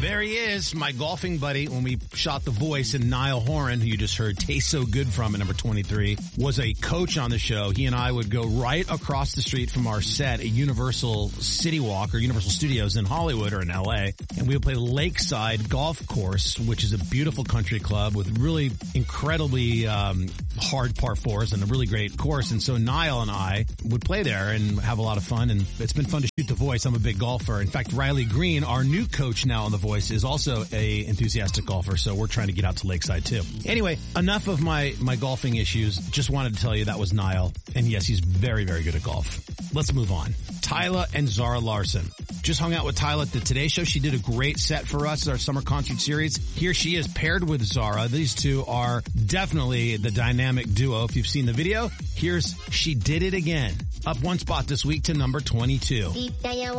There he is, my golfing buddy when we shot The Voice, and Niall Horan, who you just heard Taste So Good from at number 23, was a coach on the show. He and I would go right across the street from our set at Universal City Walk or Universal Studios in Hollywood or in LA, and we would play Lakeside Golf Course, which is a beautiful country club with really incredibly hard par fours and a really great course. And so Niall and I would play there and have a lot of fun, and it's been fun to shoot The Voice. I'm a big golfer. In fact, Riley Green, our new coach now on The Voice, is also a enthusiastic golfer, so we're trying to get out to Lakeside too. Anyway, enough of my golfing issues. Just wanted to tell you that was Niall, and yes, he's very, very good at golf. Let's move on. Tyla and Zara Larson. Just hung out with Tyla at the Today Show. She did a great set for us, our summer concert series. Here she is paired with Zara. These two are definitely the dynamic duo. If you've seen the video, here's She Did It Again. Up one spot this week to number 22.